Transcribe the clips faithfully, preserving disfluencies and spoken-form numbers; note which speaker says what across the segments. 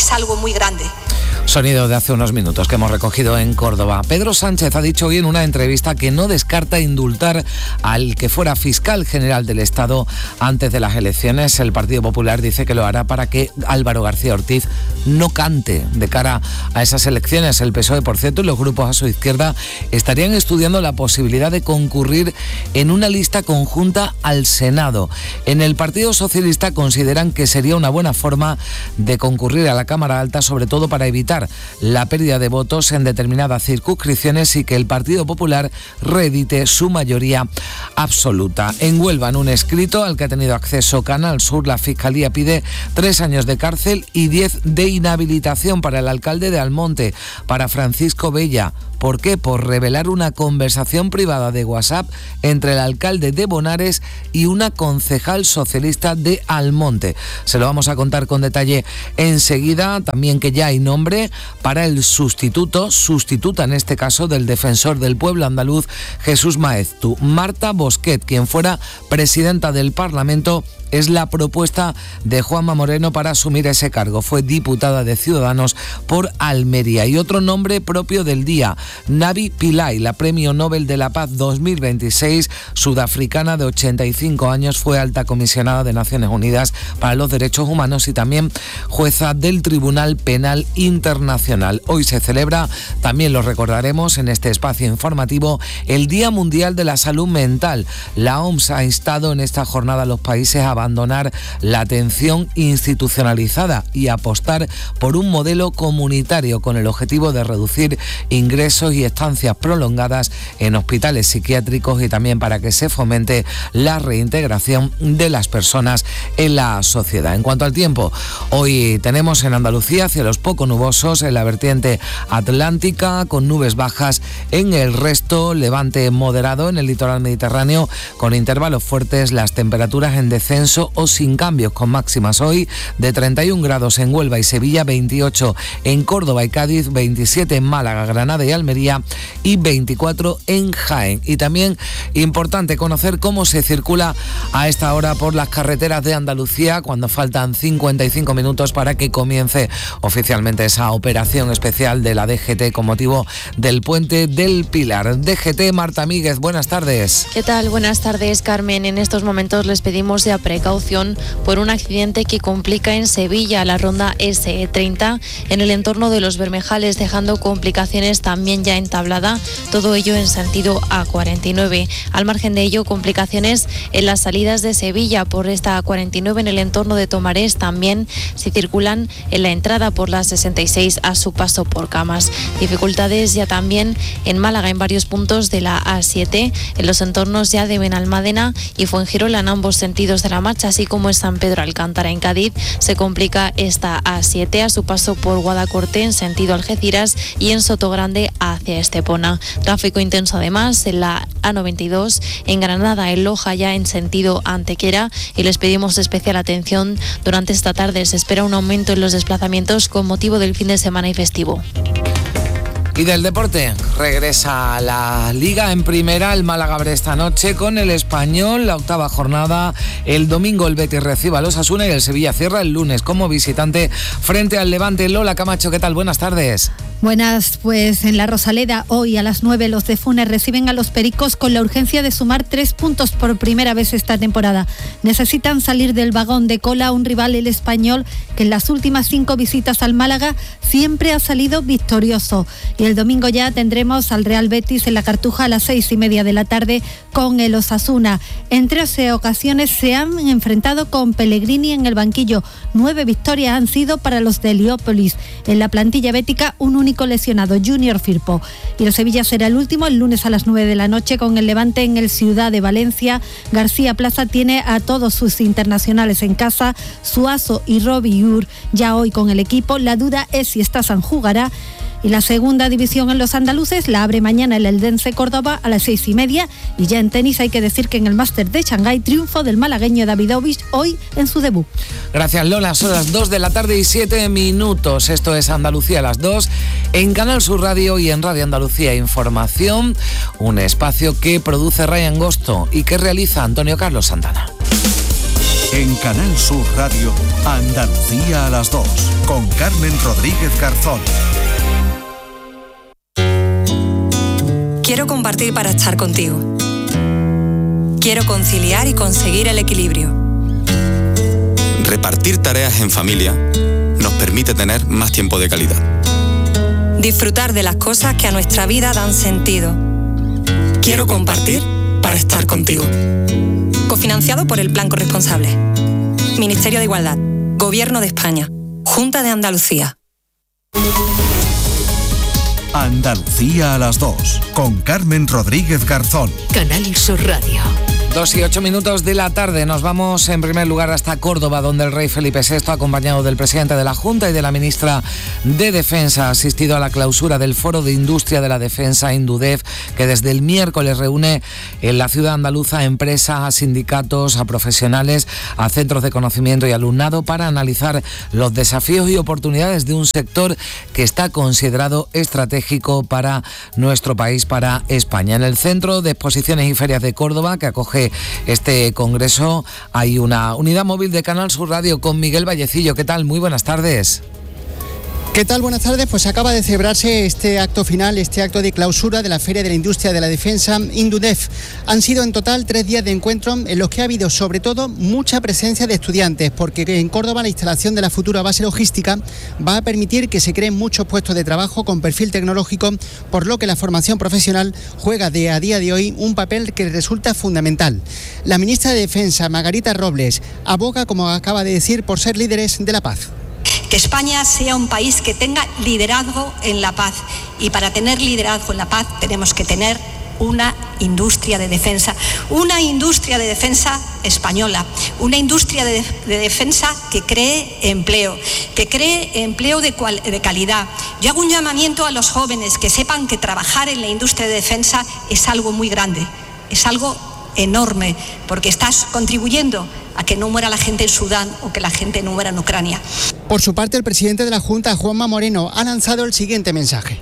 Speaker 1: es algo muy grande.
Speaker 2: Sonido de hace unos minutos que hemos recogido en Córdoba. Pedro Sánchez ha dicho hoy en una entrevista que no descarta indultar al que fuera fiscal general del Estado antes de las elecciones. El Partido Popular dice que lo hará para que Álvaro García Ortiz no cante de cara a esas elecciones. El P S O E, por cierto, y los grupos a su izquierda estarían estudiando la posibilidad de concurrir en una lista conjunta al Senado. En el Partido Socialista consideran que sería una buena forma de concurrir a la Cámara Alta, sobre todo para evitar la pérdida de votos en determinadas circunscripciones y que el Partido Popular reedite su mayoría absoluta. En Huelva, en un escrito al que ha tenido acceso Canal Sur, la Fiscalía pide tres años de cárcel y diez de inhabilitación para el alcalde de Almonte, para Francisco Bella. ¿Por qué? Por revelar una conversación privada de WhatsApp entre el alcalde de Bonares y una concejal socialista de Almonte. Se lo vamos a contar con detalle enseguida. También que ya hay nombre para el sustituto, sustituta en este caso, del defensor del pueblo andaluz, Jesús Maeztu. Marta Bosquet, quien fuera presidenta del Parlamento, es la propuesta de Juanma Moreno para asumir ese cargo. Fue diputada de Ciudadanos por Almería. Y otro nombre propio del día, Navi Pillay, la Premio Nobel de la Paz dos mil veintiséis, sudafricana de ochenta y cinco años, fue alta comisionada de Naciones Unidas para los Derechos Humanos y también jueza del Tribunal Penal Internacional. Hoy se celebra, también lo recordaremos en este espacio informativo, el Día Mundial de la Salud Mental. La O M S ha instado en esta jornada a los países a abandonar la atención institucionalizada y apostar por un modelo comunitario con el objetivo de reducir ingresos y estancias prolongadas en hospitales psiquiátricos y también para que se fomente la reintegración de las personas en la sociedad. En cuanto al tiempo, hoy tenemos en Andalucía cielos poco nubosos en la vertiente atlántica con nubes bajas en el resto, levante moderado en el litoral mediterráneo con intervalos fuertes, las temperaturas en descenso o sin cambios, con máximas hoy de treinta y un grados en Huelva y Sevilla, veintiocho en Córdoba y Cádiz, veintisiete en Málaga, Granada y Almería y veinticuatro en Jaén. Y también importante conocer cómo se circula a esta hora por las carreteras de Andalucía cuando faltan cincuenta y cinco minutos para que comience oficialmente esa operación especial de la D G T con motivo del Puente del Pilar. D G T, Marta Míguez, buenas tardes.
Speaker 3: ¿Qué tal? Buenas tardes, Carmen. En estos momentos les pedimos de precaución por un accidente que complica en Sevilla la ronda ese treinta en el entorno de Los Bermejales, dejando complicaciones también ya entablada, todo ello en sentido A cuarenta y nueve. Al margen de ello, complicaciones en las salidas de Sevilla por esta A cuarenta y nueve en el entorno de Tomarés, también se circulan en la entrada por la sesenta y seis a su paso por Camas. Dificultades ya también en Málaga en varios puntos de la A siete, en los entornos ya de Benalmádena y Fuengirola en ambos sentidos de la marcha, así como en San Pedro Alcántara en Cádiz. Se complica esta A siete a su paso por Guadacorte en sentido Algeciras y en Sotogrande hacia Estepona. Tráfico intenso además en la A noventa y dos en Granada, en Loja ya en sentido Antequera, y les pedimos especial atención. Durante esta tarde se espera un aumento en los desplazamientos con motivo del fin de semana y festivo.
Speaker 2: Y del deporte, regresa a la Liga en primera. El Málaga abre esta noche con el Español, la octava jornada. El domingo el Betis recibe a los Osasuna y el Sevilla cierra el lunes como visitante frente al Levante. Lola Camacho, ¿qué tal? Buenas tardes.
Speaker 4: Buenas, pues en la Rosaleda hoy a las nueve los de Funes reciben a los Pericos con la urgencia de sumar tres puntos por primera vez esta temporada. Necesitan salir del vagón de cola un rival, el Español, que en las últimas cinco visitas al Málaga siempre ha salido victorioso. Y el domingo ya tendremos al Real Betis en la Cartuja a las seis y media de la tarde con el Osasuna. En trece ocasiones se han enfrentado con Pellegrini en el banquillo. Nueve victorias han sido para los de Heliópolis. En la plantilla bética, un único lesionado, Junior Firpo. Y el Sevilla será el último el lunes a las nueve de la noche con el Levante en el Ciudad de Valencia. García Plaza tiene a todos sus internacionales en casa, Suazo y Robbie Ur ya hoy con el equipo. La duda es si Stasan jugará. Y la segunda división en los andaluces la abre mañana el Eldense Córdoba a las seis y media. Y ya en tenis hay que decir que en el Máster de Shanghái, triunfo del malagueño Davidovich hoy en su debut.
Speaker 2: Gracias, Lola. Son las dos de la tarde y siete minutos. Esto es Andalucía a las dos en Canal Sur Radio y en Radio Andalucía Información. Un espacio que produce Ryan Gosto y que realiza Antonio Carlos Santana.
Speaker 1: En Canal Sur Radio, Andalucía a las dos, con Carmen Rodríguez Garzón.
Speaker 5: Quiero compartir para estar contigo. Quiero conciliar y conseguir el equilibrio.
Speaker 6: Repartir tareas en familia nos permite tener más tiempo de calidad.
Speaker 5: Disfrutar de las cosas que a nuestra vida dan sentido. Quiero compartir para estar contigo. Cofinanciado por el Plan Corresponsable. Ministerio de Igualdad. Gobierno de España. Junta de Andalucía.
Speaker 1: Andalucía a las dos, con Carmen Rodríguez Garzón.
Speaker 7: Canal Sur Radio.
Speaker 2: Dos y ocho minutos de la tarde. Nos vamos en primer lugar hasta Córdoba, donde el rey Felipe sexto, acompañado del presidente de la Junta y de la ministra de Defensa, ha asistido a la clausura del Foro de Industria de la Defensa, INDUDEF, que desde el miércoles reúne en la ciudad andaluza a empresas, a sindicatos, a profesionales, a centros de conocimiento y alumnado para analizar los desafíos y oportunidades de un sector que está considerado estratégico para nuestro país, para España. En el Centro de Exposiciones y Ferias de Córdoba, que acoge este congreso, hay una unidad móvil de Canal Sur Radio con Miguel Vallecillo. ¿Qué tal? Muy buenas tardes.
Speaker 8: ¿Qué tal? Buenas tardes. Pues acaba de celebrarse este acto final, este acto de clausura de la Feria de la Industria de la Defensa, INDUDEF. Han sido en total tres días de encuentro en los que ha habido sobre todo mucha presencia de estudiantes, porque en Córdoba la instalación de la futura base logística va a permitir que se creen muchos puestos de trabajo con perfil tecnológico, por lo que la formación profesional juega de a día de hoy un papel que resulta fundamental. La ministra de Defensa, Margarita Robles, aboga, como acaba de decir, por ser líderes de la paz.
Speaker 9: Que España sea un país que tenga liderazgo en la paz, y para tener liderazgo en la paz tenemos que tener una industria de defensa, una industria de defensa española, una industria de, de defensa que cree empleo, que cree empleo de, cual, de calidad. Yo hago un llamamiento a los jóvenes que sepan que trabajar en la industria de defensa es algo muy grande, es algo enorme, porque estás contribuyendo a que no muera la gente en Sudán o que la gente no muera en Ucrania.
Speaker 8: Por su parte, el presidente de la Junta, Juanma Moreno, ha lanzado el siguiente mensaje.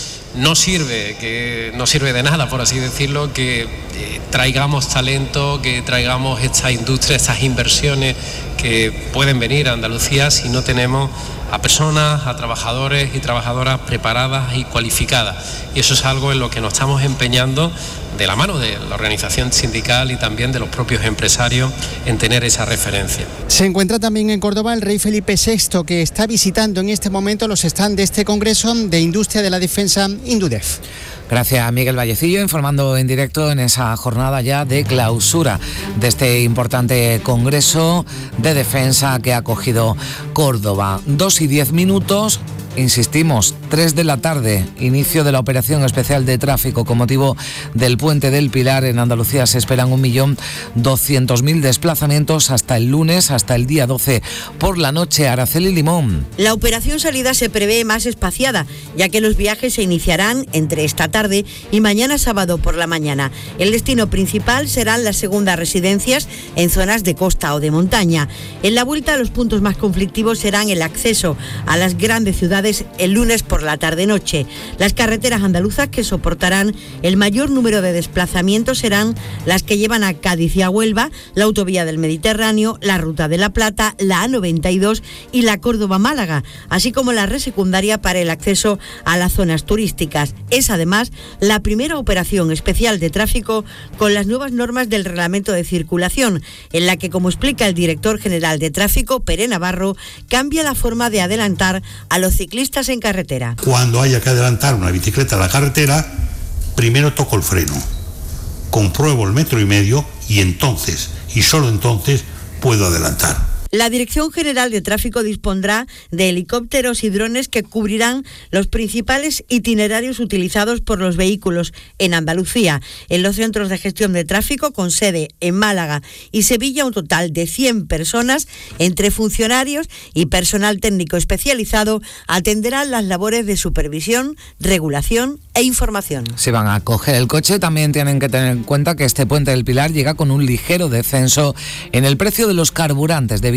Speaker 10: No sirve, que no sirve de nada, por así decirlo, que eh, traigamos talento, que traigamos esta industria, estas inversiones que pueden venir a Andalucía si no tenemos a personas, a trabajadores y trabajadoras preparadas y cualificadas. Y eso es algo en lo que nos estamos empeñando de la mano de la organización sindical y también de los propios empresarios en tener esa referencia.
Speaker 8: Se encuentra también en Córdoba el rey Felipe sexto, que está visitando en este momento los stands de este Congreso de Industria de la Defensa, INDUDEF.
Speaker 2: Gracias, Miguel Vallecillo, informando en directo en esa jornada ya de clausura de este importante Congreso de Defensa que ha acogido Córdoba. Dos y diez minutos. Insistimos, tres de la tarde, inicio de la operación especial de tráfico con motivo del Puente del Pilar. En Andalucía se esperan un millón doscientos mil desplazamientos hasta el lunes, hasta el día doce por la noche. Araceli Limón.
Speaker 11: La operación salida se prevé más espaciada, ya que los viajes se iniciarán entre esta tarde y mañana sábado por la mañana. El destino principal serán las segundas residencias en zonas de costa o de montaña. En la vuelta, los puntos más conflictivos serán el acceso a las grandes ciudades el lunes por la tarde-noche. Las carreteras andaluzas que soportarán el mayor número de desplazamientos serán las que llevan a Cádiz y a Huelva, la autovía del Mediterráneo, la Ruta de la Plata, la A noventa y dos y la Córdoba-Málaga, así como la red secundaria para el acceso a las zonas turísticas. Es además la primera operación especial de tráfico con las nuevas normas del Reglamento de Circulación, en la que, como explica el director general de Tráfico, Pere Navarro, cambia la forma de adelantar a los ciclistas en carretera.
Speaker 12: Cuando haya que adelantar una bicicleta a la carretera, primero toco el freno, compruebo el metro y medio y entonces, y solo entonces, puedo adelantar.
Speaker 11: La Dirección General de Tráfico dispondrá de helicópteros y drones que cubrirán los principales itinerarios utilizados por los vehículos en Andalucía. En los centros de gestión de tráfico, con sede en Málaga y Sevilla, un total de cien personas, entre funcionarios y personal técnico especializado, atenderán las labores de supervisión, regulación e información.
Speaker 2: Si van a coger el coche, también tienen que tener en cuenta que este Puente del Pilar llega con un ligero descenso en el precio de los carburantes debido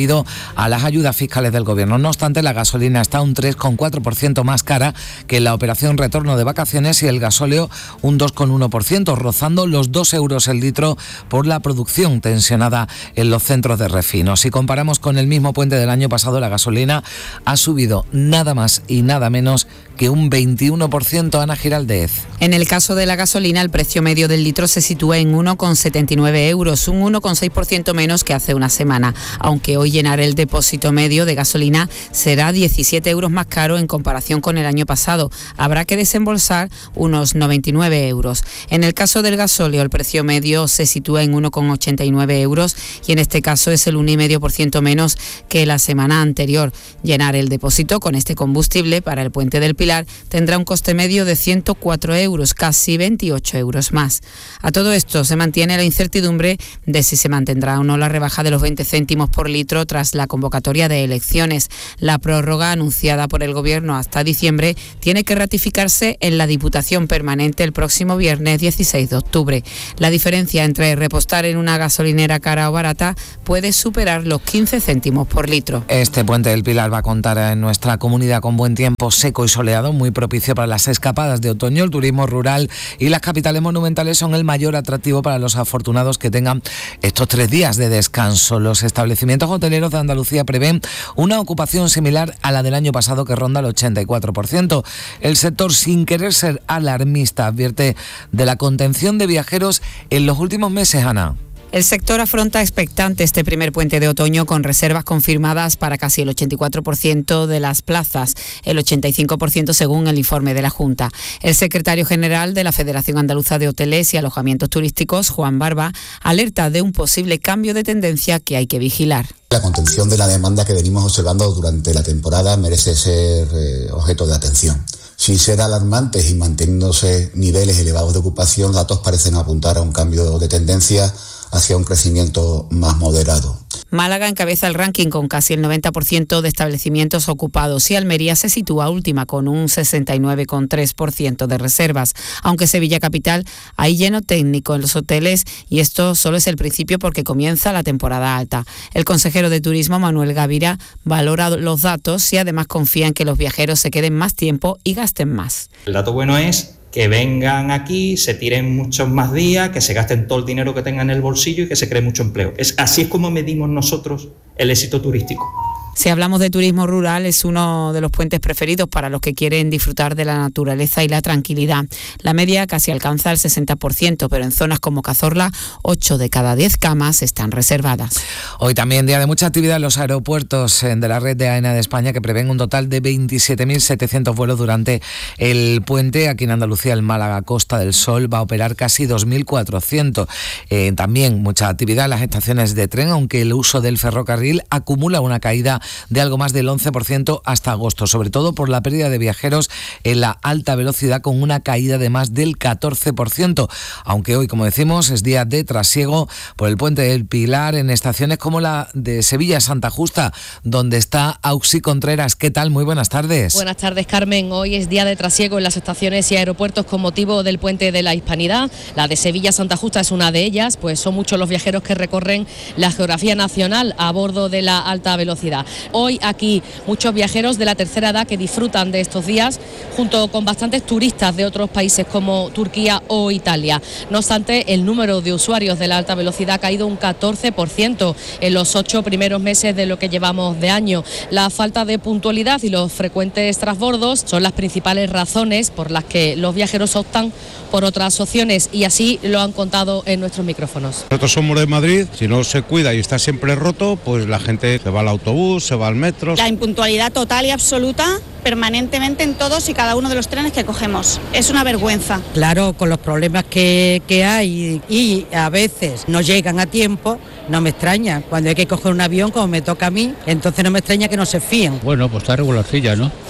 Speaker 2: debido a las ayudas fiscales del Gobierno. No obstante, la gasolina está un tres coma cuatro por ciento más cara que en la operación retorno de vacaciones y el gasóleo un dos coma uno por ciento, rozando los dos euros el litro por la producción tensionada en los centros de refino. Si comparamos con el mismo puente del año pasado, la gasolina ha subido nada más y nada menos que un veintiuno por ciento. Ana Giraldez.
Speaker 7: En el caso de la gasolina, el precio medio del litro se sitúa en uno coma setenta y nueve euros, un uno coma seis por ciento menos que hace una semana, aunque hoy llenar el depósito medio de gasolina será diecisiete euros más caro en comparación con el año pasado. Habrá que desembolsar unos noventa y nueve euros. En el caso del gasóleo, el precio medio se sitúa en uno coma ochenta y nueve euros y en este caso es el uno coma cinco por ciento menos que la semana anterior. Llenar el depósito con este combustible para el Puente del Pilar tendrá un coste medio de ciento cuatro euros, casi veintiocho euros más. A todo esto se mantiene la incertidumbre de si se mantendrá o no la rebaja de los veinte céntimos por litro tras la convocatoria de elecciones. La prórroga anunciada por el Gobierno hasta diciembre tiene que ratificarse en la Diputación Permanente el próximo viernes dieciséis de octubre. La diferencia entre repostar en una gasolinera cara o barata puede superar los quince céntimos por litro.
Speaker 2: Este Puente del Pilar va a contar en nuestra comunidad con buen tiempo seco y soleado, muy propicio para las escapadas de otoño. El turismo rural y las capitales monumentales son el mayor atractivo para los afortunados que tengan estos tres días de descanso. Los establecimientos hoteleros de Andalucía prevén una ocupación similar a la del año pasado, que ronda el ochenta y cuatro por ciento. El sector, sin querer ser alarmista, advierte de la contención de viajeros en los últimos meses, Ana.
Speaker 7: El sector afronta expectante este primer puente de otoño con reservas confirmadas para casi el ochenta y cuatro por ciento de las plazas, el ochenta y cinco por ciento según el informe de la Junta. El secretario general de la Federación Andaluza de Hoteles y Alojamientos Turísticos, Juan Barba, alerta de un posible cambio de tendencia que hay que vigilar.
Speaker 13: La contención de la demanda que venimos observando durante la temporada merece ser eh, objeto de atención. Sin ser alarmantes y manteniéndose niveles elevados de ocupación, datos parecen apuntar a un cambio de tendencia hacia un crecimiento más moderado.
Speaker 7: Málaga encabeza el ranking con casi el noventa por ciento de establecimientos ocupados y Almería se sitúa última con un sesenta y nueve coma tres por ciento de reservas. Aunque Sevilla Capital hay lleno técnico en los hoteles y esto solo es el principio porque comienza la temporada alta. El consejero de Turismo, Manuel Gavira, valora los datos y además confía en que los viajeros se queden más tiempo y gasten más.
Speaker 14: El dato bueno es que vengan aquí, se tiren muchos más días, que se gasten todo el dinero que tengan en el bolsillo y que se cree mucho empleo. Es, así es como medimos nosotros el éxito turístico.
Speaker 7: Si hablamos de turismo rural, es uno de los puentes preferidos para los que quieren disfrutar de la naturaleza y la tranquilidad. La media casi alcanza el sesenta por ciento, pero en zonas como Cazorla, ocho de cada diez camas están reservadas.
Speaker 2: Hoy también día de mucha actividad en los aeropuertos de la red de AENA de España, que prevén un total de veintisiete mil setecientos vuelos durante el puente. Aquí en Andalucía, el Málaga Costa del Sol va a operar casi dos mil cuatrocientos. Eh, también mucha actividad en las estaciones de tren, aunque el uso del ferrocarril acumula una caída de algo más del once por ciento hasta agosto, sobre todo por la pérdida de viajeros en la alta velocidad, con una caída de más del catorce por ciento, aunque hoy, como decimos, es día de trasiego por el Puente del Pilar en estaciones como la de Sevilla Santa Justa, donde está Auxi Contreras. ¿Qué tal? Muy buenas tardes.
Speaker 15: Buenas tardes, Carmen. Hoy es día de trasiego en las estaciones y aeropuertos con motivo del Puente de la Hispanidad. La de Sevilla Santa Justa es una de ellas, pues son muchos los viajeros que recorren la geografía nacional a bordo de la alta velocidad. Hoy aquí muchos viajeros de la tercera edad que disfrutan de estos días, junto con bastantes turistas de otros países como Turquía o Italia. No obstante, el número de usuarios de la alta velocidad ha caído un catorce por ciento en los ocho primeros meses de lo que llevamos de año. La falta de puntualidad y los frecuentes trasbordos son las principales razones por las que los viajeros optan por otras opciones, y así lo han contado en nuestros micrófonos.
Speaker 16: Nosotros somos de Madrid, si no se cuida y está siempre roto, pues la gente se va al autobús, se va al metro.
Speaker 17: La impuntualidad total y absoluta permanentemente en todos y cada uno de los trenes que cogemos. Es una vergüenza.
Speaker 18: Claro, con los problemas que, que hay y a veces no llegan a tiempo, no me extraña. Cuando hay que coger un avión, como me toca a mí, entonces no me extraña que no se fíen.
Speaker 19: Bueno, pues está regularcilla, ¿no?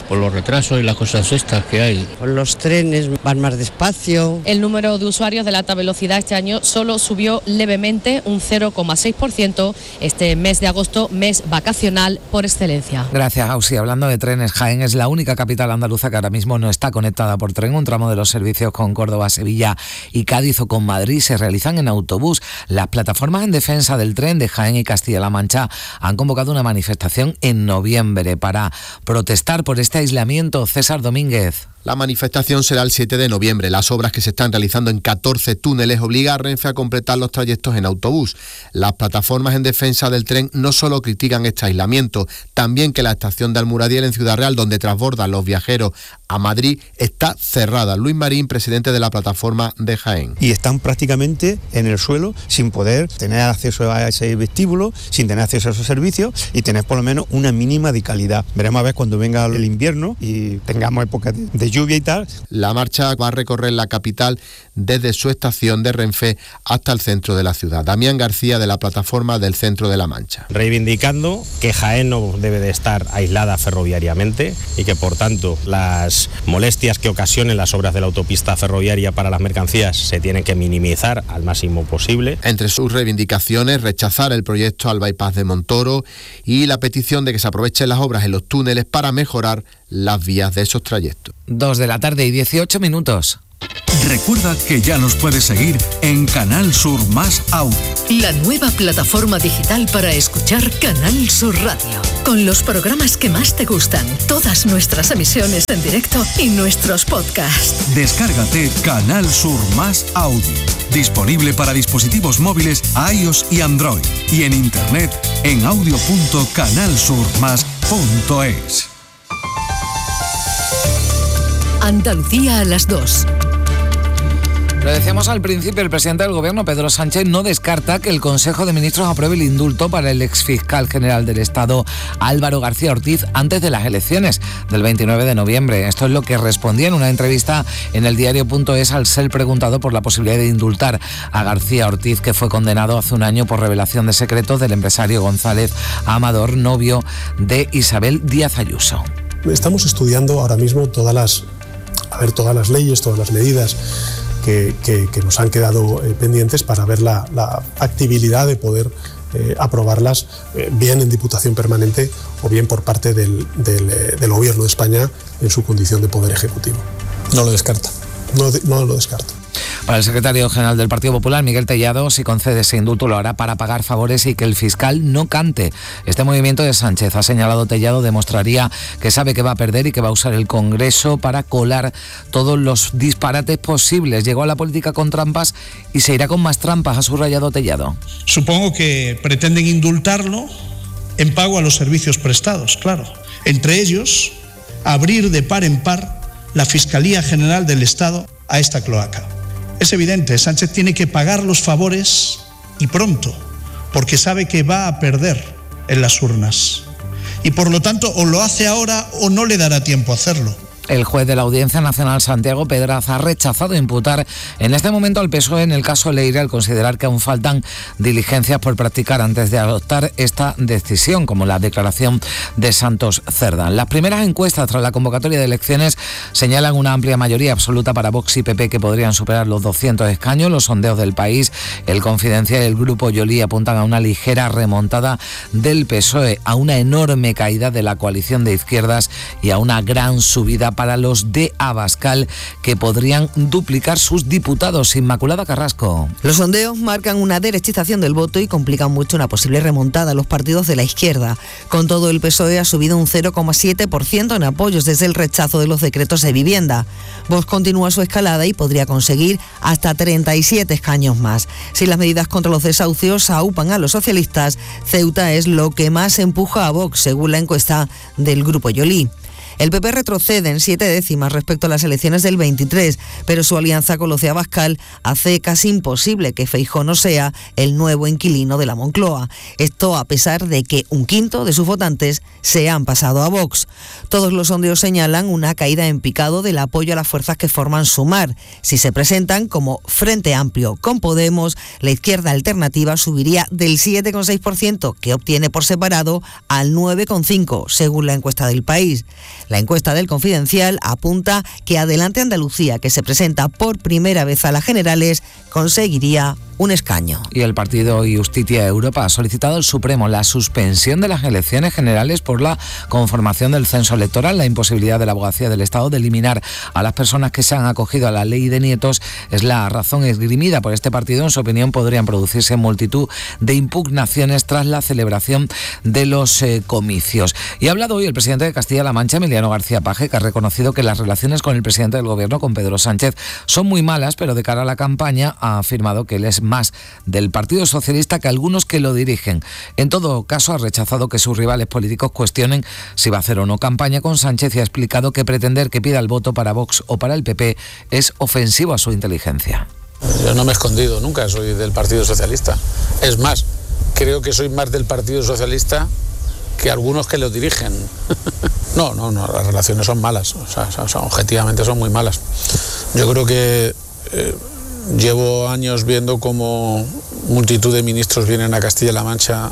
Speaker 19: por los retrasos y las cosas estas que hay.
Speaker 18: Los trenes van más despacio.
Speaker 15: El número de usuarios de la alta velocidad este año solo subió levemente, un cero coma seis por ciento, este mes de agosto, mes vacacional por excelencia.
Speaker 2: Gracias, Ausi. Hablando de trenes, Jaén es la única capital andaluza que ahora mismo no está conectada por tren. Un tramo de los servicios con Córdoba, Sevilla y Cádiz o con Madrid se realizan en autobús. Las plataformas en defensa del tren de Jaén y Castilla-La Mancha han convocado una manifestación en noviembre para protestar por este aislamiento. César Domínguez.
Speaker 20: La manifestación será el siete de noviembre. Las obras que se están realizando en catorce túneles obligan a Renfe a completar los trayectos en autobús. Las plataformas en defensa del tren no solo critican este aislamiento, también que la estación de Almuradiel en Ciudad Real, donde transbordan los viajeros a Madrid, está cerrada. Luis Marín, presidente de la plataforma de Jaén.
Speaker 21: Y están prácticamente en el suelo sin poder tener acceso a ese vestíbulo, sin tener acceso a esos servicios y tener por lo menos una mínima de calidad. Veremos a ver cuando venga el invierno y tengamos épocas de, de lluvia y tal.
Speaker 20: La marcha va a recorrer la capital desde su estación de Renfe hasta el centro de la ciudad. Damián García, de la plataforma del Centro de la Mancha.
Speaker 22: Reivindicando que Jaén no debe de estar aislada ferroviariamente y que por tanto las molestias que ocasionen las obras de la autopista ferroviaria para las mercancías se tienen que minimizar al máximo posible.
Speaker 20: Entre sus reivindicaciones, rechazar el proyecto al bypass de Montoro y la petición de que se aprovechen las obras en los túneles para mejorar las vías de esos trayectos.
Speaker 2: Dos de la tarde y dieciocho minutos.
Speaker 1: Recuerda que ya nos puedes seguir en Canal Sur Más Audio.
Speaker 23: La nueva plataforma digital para escuchar Canal Sur Radio. Con los programas que más te gustan, todas nuestras emisiones en directo y nuestros podcasts.
Speaker 1: Descárgate Canal Sur Más Audio. Disponible para dispositivos móviles iOS y Android. Y en internet en audio punto canal sur más punto es.
Speaker 23: Andalucía a las dos.
Speaker 2: Lo decíamos al principio, el presidente del Gobierno, Pedro Sánchez, no descarta que el Consejo de Ministros apruebe el indulto para el exfiscal general del Estado, Álvaro García Ortiz, antes de las elecciones del veintinueve de noviembre. Esto es lo que respondía en una entrevista en el diario punto es al ser preguntado por la posibilidad de indultar a García Ortiz, que fue condenado hace un año por revelación de secretos del empresario González Amador, novio de Isabel Díaz Ayuso.
Speaker 24: Estamos estudiando ahora mismo todas las, a ver, todas las leyes, todas las medidas Que, que, que nos han quedado eh, pendientes para ver la, la factibilidad de poder eh, aprobarlas eh, bien en Diputación Permanente o bien por parte del, del, eh, del Gobierno de España en su condición de Poder Ejecutivo. No lo descarta, no, no lo descarto.
Speaker 2: Para el secretario general del Partido Popular, Miguel Tellado, si concede ese indulto lo hará para pagar favores y que el fiscal no cante. Este movimiento de Sánchez, ha señalado Tellado, demostraría que sabe que va a perder y que va a usar el Congreso para colar todos los disparates posibles. Llegó a la política con trampas y se irá con más trampas, ha subrayado Tellado.
Speaker 25: Supongo que pretenden indultarlo en pago a los servicios prestados, claro. Entre ellos, abrir de par en par la Fiscalía General del Estado a esta cloaca. Es evidente, Sánchez tiene que pagar los favores y pronto, porque sabe que va a perder en las urnas. Y por lo tanto, o lo hace ahora o no le dará tiempo a hacerlo.
Speaker 2: El juez de la Audiencia Nacional, Santiago Pedraza, ha rechazado imputar en este momento al P S O E en el caso Leire, al considerar que aún faltan diligencias por practicar antes de adoptar esta decisión, como la declaración de Santos Cerdán. Las primeras encuestas tras la convocatoria de elecciones señalan una amplia mayoría absoluta para Vox y P P, que podrían superar los doscientos escaños. Los sondeos del País, El Confidencial y el Grupo Yoli apuntan a una ligera remontada del P S O E, a una enorme caída de la coalición de izquierdas y a una gran subida para los de Abascal, que podrían duplicar sus diputados. Inmaculada Carrasco.
Speaker 26: Los sondeos marcan una derechización del voto y complican mucho una posible remontada a los partidos de la izquierda. Con todo, el P S O E ha subido un cero coma siete por ciento en apoyos desde el rechazo de los decretos de vivienda. Vox continúa su escalada y podría conseguir hasta treinta y siete escaños más. Si las medidas contra los desahucios aupan a los socialistas, Ceuta es lo que más empuja a Vox, según la encuesta del Grupo Yoli. El P P retrocede en siete décimas respecto a las elecciones del veintitrés, pero su alianza con los de Abascal hace casi imposible que Feijóo no sea el nuevo inquilino de la Moncloa. Esto a pesar de que un quinto de sus votantes se han pasado a Vox. Todos los sondeos señalan una caída en picado del apoyo a las fuerzas que forman Sumar. Si se presentan como Frente Amplio con Podemos, la izquierda alternativa subiría del siete coma seis por ciento que obtiene por separado al nueve coma cinco por ciento, según la encuesta del País. La encuesta del Confidencial apunta que Adelante Andalucía, que se presenta por primera vez a las generales, conseguiría un escaño.
Speaker 2: Y el partido Justicia Europa ha solicitado al Supremo la suspensión de las elecciones generales por la conformación del censo electoral. La imposibilidad de la Abogacía del Estado de eliminar a las personas que se han acogido a la ley de nietos es la razón esgrimida por este partido. En su opinión, podrían producirse multitud de impugnaciones tras la celebración de los eh, comicios. Y ha hablado hoy el presidente de Castilla-La Mancha, Emiliano García Paje, que ha reconocido que las relaciones con el presidente del Gobierno, con Pedro Sánchez, son muy malas, pero de cara a la campaña ha afirmado que él es más del Partido Socialista que algunos que lo dirigen. En todo caso, ha rechazado que sus rivales políticos cuestionen si va a hacer o no campaña con Sánchez y ha explicado que pretender que pida el voto para Vox o para el P P es ofensivo a su inteligencia.
Speaker 3: Yo no me he escondido nunca, soy del Partido Socialista. Es más, creo que soy más del Partido Socialista que algunos que lo dirigen. No, no, no, las relaciones son malas, o sea, son, objetivamente son muy malas. Yo creo que eh, llevo años viendo cómo multitud de ministros vienen a Castilla-La Mancha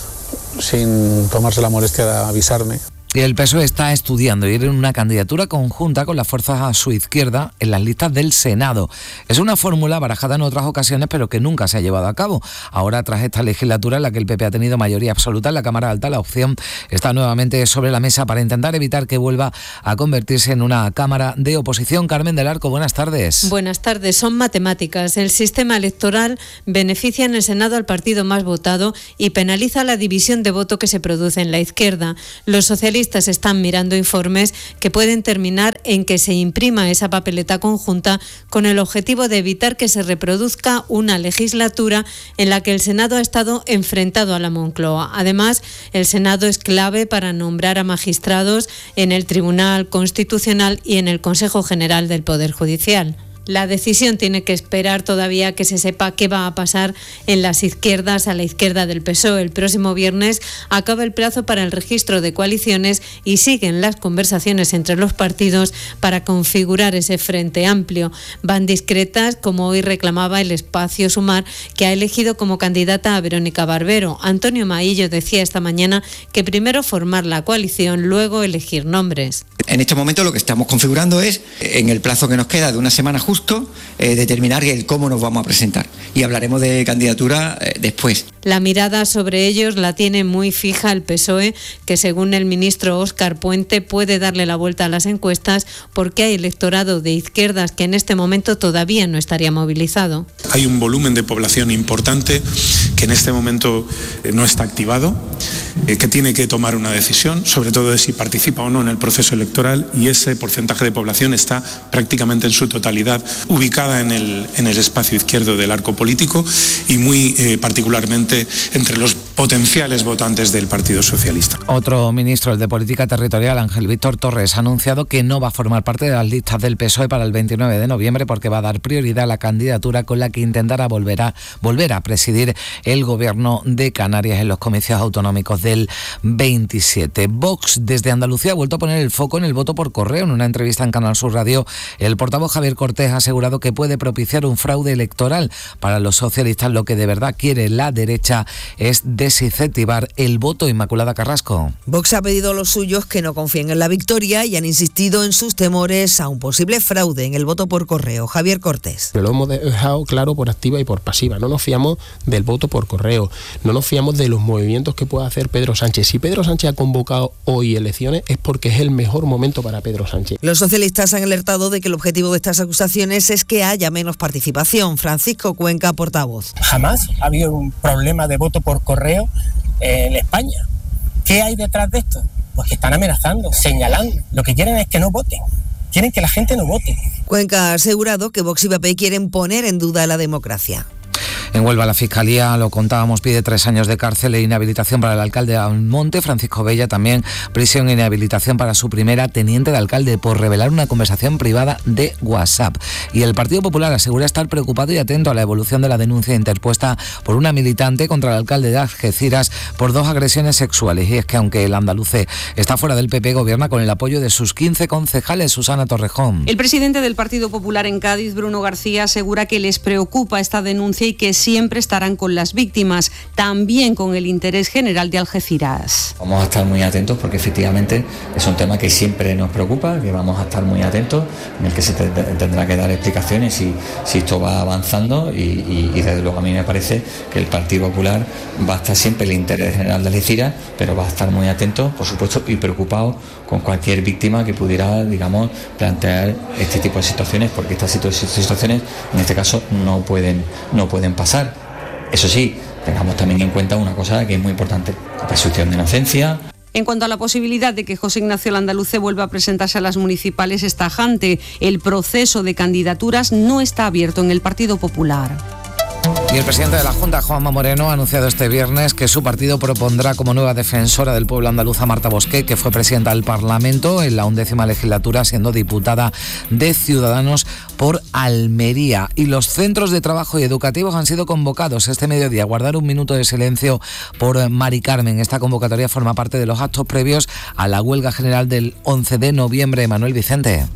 Speaker 3: sin tomarse la molestia de avisarme.
Speaker 2: Y el P S O E está estudiando ir en una candidatura conjunta con las fuerzas a su izquierda en las listas del Senado. Es una fórmula barajada en otras ocasiones, pero que nunca se ha llevado a cabo. Ahora, tras esta legislatura en la que el P P ha tenido mayoría absoluta en la Cámara Alta, la opción está nuevamente sobre la mesa para intentar evitar que vuelva a convertirse en una Cámara de oposición. Carmen del Arco, buenas tardes.
Speaker 4: Buenas tardes. Son matemáticas. El sistema electoral beneficia en el Senado al partido más votado y penaliza la división de voto que se produce en la izquierda. Los socialistas están mirando informes que pueden terminar en que se imprima esa papeleta conjunta con el objetivo de evitar que se reproduzca una legislatura en la que el Senado ha estado enfrentado a la Moncloa. Además, el Senado es clave para nombrar a magistrados en el Tribunal Constitucional y en el Consejo General del Poder Judicial. La decisión tiene que esperar todavía que se sepa qué va a pasar en las izquierdas, a la izquierda del P S O E. El próximo viernes acaba el plazo para el registro de coaliciones y siguen las conversaciones entre los partidos para configurar ese frente amplio. Van discretas, como hoy reclamaba el Espacio Sumar, que ha elegido como candidata a Verónica Barbero. Antonio Maillo decía esta mañana que primero formar la coalición, luego elegir nombres.
Speaker 5: En este momento lo que estamos configurando es, en el plazo que nos queda de una semana justo, eh, determinar el cómo nos vamos a presentar. Y hablaremos de candidatura eh, después.
Speaker 4: La mirada sobre ellos la tiene muy fija el P S O E, que según el ministro Óscar Puente puede darle la vuelta a las encuestas porque hay electorado de izquierdas que en este momento todavía no estaría movilizado.
Speaker 6: Hay un volumen de población importante que en este momento eh, no está activado, eh, que tiene que tomar una decisión, sobre todo de si participa o no en el proceso electoral, y ese porcentaje de población está prácticamente en su totalidad ubicada en el, en el espacio izquierdo del arco político y muy eh, particularmente entre los potenciales votantes del Partido Socialista.
Speaker 2: Otro ministro, el de Política Territorial, Ángel Víctor Torres, ha anunciado que no va a formar parte de las listas del P S O E para el veintinueve de noviembre porque va a dar prioridad a la candidatura con la que intentará volver a, volver a presidir el gobierno de Canarias en los comicios autonómicos del veintisiete. Vox desde Andalucía ha vuelto a poner el foco en el voto por correo. En una entrevista en Canal Sur Radio, el portavoz Javier Cortés ha asegurado que puede propiciar un fraude electoral. Para los socialistas, lo que de verdad quiere la derecha es desincentivar el voto. Inmaculada Carrasco.
Speaker 26: Vox ha pedido a los suyos que no confíen en la victoria y han insistido en sus temores a un posible fraude en el voto por correo. Javier Cortés.
Speaker 9: Lo hemos dejado claro por activa y por pasiva. No nos fiamos del voto por correo, no nos fiamos de los movimientos que pueda hacer Pedro Sánchez. Si Pedro Sánchez ha convocado hoy elecciones es porque es el mejor momento para Pedro Sánchez.
Speaker 26: Los socialistas han alertado de que el objetivo de estas acusaciones es que haya menos participación. Francisco Cuenca, portavoz.
Speaker 10: Jamás ha habido un problema de voto por correo en España. ¿Qué hay detrás de esto? Pues que están amenazando, señalando. Lo que quieren es que no voten. Quieren que la gente no vote.
Speaker 26: Cuenca ha asegurado que Vox y P P quieren poner en duda la democracia.
Speaker 2: En Huelva, la Fiscalía, lo contábamos, pide tres años de cárcel e inhabilitación para el alcalde de Almonte, Francisco Bella, también prisión e inhabilitación para su primera teniente de alcalde por revelar una conversación privada de WhatsApp. Y el Partido Popular asegura estar preocupado y atento a la evolución de la denuncia interpuesta por una militante contra el alcalde de Algeciras por dos agresiones sexuales. Y es que aunque el andaluce está fuera del P P, gobierna con el apoyo de sus quince concejales. Susana Torrejón.
Speaker 27: El presidente del Partido Popular en Cádiz, Bruno García, asegura que les preocupa esta denuncia y que
Speaker 7: siempre estarán con las víctimas, también con el interés general de Algeciras.
Speaker 5: Vamos a estar muy atentos porque efectivamente es un tema que siempre nos preocupa, que vamos a estar muy atentos, en el que se te, tendrá que dar explicaciones si, si esto va avanzando y, y, y desde luego a mí me parece que el Partido Popular va a estar siempre el interés general de Algeciras, pero va a estar muy atento, por supuesto, y preocupado con cualquier víctima que pudiera, digamos, plantear este tipo de situaciones, porque estas situaciones en este caso no pueden, no pueden pasar. Eso sí, tengamos también en cuenta una cosa que es muy importante, la presunción de inocencia.
Speaker 7: En cuanto a la posibilidad de que José Ignacio Landaluce vuelva a presentarse a las municipales es tajante. El proceso de candidaturas no está abierto en el Partido Popular.
Speaker 2: Y el presidente de la Junta, Juanma Moreno, ha anunciado este viernes que su partido propondrá como nueva defensora del pueblo andaluz a Marta Bosqué, que fue presidenta del Parlamento en la undécima legislatura, siendo diputada de Ciudadanos por Almería. Y los centros de trabajo y educativos han sido convocados este mediodía a guardar un minuto de silencio por Mari Carmen. Esta convocatoria forma parte de los actos previos a la huelga general del once de noviembre. Manuel Vicente.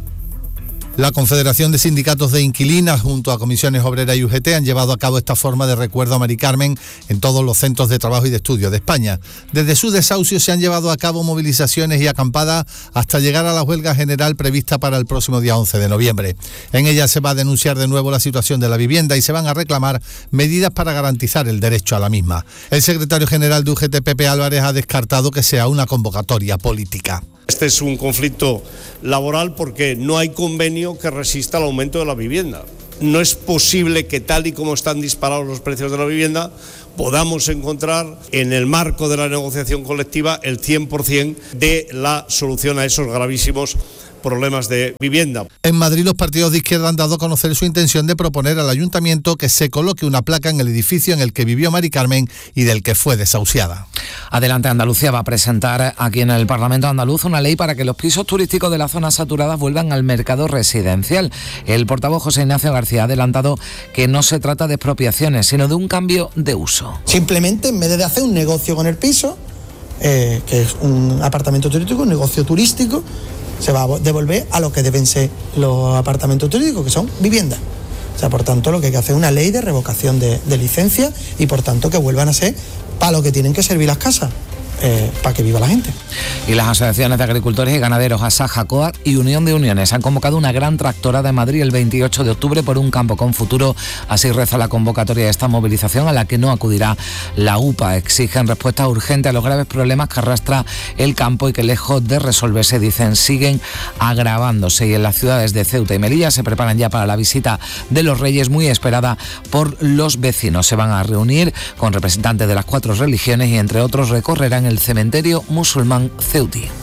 Speaker 8: La Confederación de Sindicatos de Inquilinas junto a Comisiones Obreras y U G T han llevado a cabo esta forma de recuerdo a Mari Carmen en todos los centros de trabajo y de estudio de España. Desde su desahucio se han llevado a cabo movilizaciones y acampadas hasta llegar a la huelga general prevista para el próximo día once de noviembre. En ella se va a denunciar de nuevo la situación de la vivienda y se van a reclamar medidas para garantizar el derecho a la misma. El secretario general de U G T, Pepe Álvarez, ha descartado que sea una convocatoria política.
Speaker 11: Este es un conflicto laboral porque no hay convenio que resista al aumento de la vivienda. No es posible que, tal y como están disparados los precios de la vivienda, podamos encontrar en el marco de la negociación colectiva el cien por ciento de la solución a esos gravísimos problemas de vivienda.
Speaker 8: En Madrid, los partidos de izquierda han dado a conocer su intención de proponer al ayuntamiento que se coloque una placa en el edificio en el que vivió Mari Carmen y del que fue desahuciada.
Speaker 2: Adelante Andalucía va a presentar aquí en el Parlamento andaluz una ley para que los pisos turísticos de las zonas saturadas vuelvan al mercado residencial. El portavoz José Ignacio García ha adelantado que no se trata de expropiaciones, sino de un cambio de uso.
Speaker 12: Simplemente, en vez de hacer un negocio con el piso, eh, que es un apartamento turístico, un negocio turístico, se va a devolver a lo que deben ser los apartamentos turísticos, que son viviendas. O sea, por tanto, lo que hay que hacer es una ley de revocación de, de licencia y, por tanto, que vuelvan a ser para lo que tienen que servir las casas. Eh, para que viva la gente.
Speaker 2: Y las asociaciones de agricultores y ganaderos Asaja, COAG y Unión de Uniones han convocado una gran tractorada en Madrid el veintiocho de octubre por un campo con futuro. Así reza la convocatoria de esta movilización, a la que no acudirá la U P A. Exigen respuesta urgente a los graves problemas que arrastra el campo y que, lejos de resolverse, dicen, siguen agravándose. Y en las ciudades de Ceuta y Melilla se preparan ya para la visita de los Reyes, muy esperada por los vecinos. Se van a reunir con representantes de las cuatro religiones y, entre otros, recorrerán el cementerio musulmán ceutí.